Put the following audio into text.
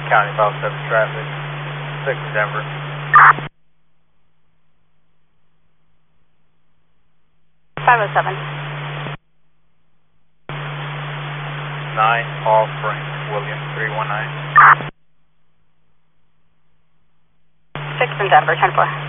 County 57 traffic, 6 Denver. 507. 9 Paul Frank, William 319. 6 in Denver, 10-4.